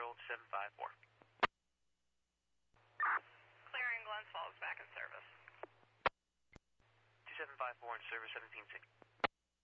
hold 754. Clearing Glens Falls back in service. 2754 in service 17-6.